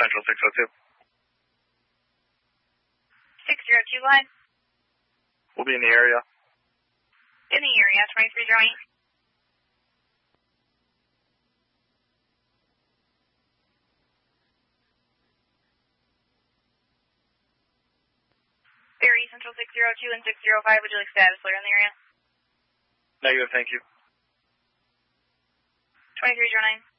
Central 602. 602, go ahead. We'll be in the area. In the area, 2308. Ferry Central 602 and 605, would you like status later in the area? Negative, thank you. 2309.